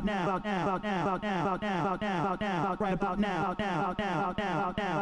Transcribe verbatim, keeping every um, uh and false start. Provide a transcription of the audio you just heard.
about now, about now, about now, about now, about now, about now, about right about now, about now, about now, about now, about now.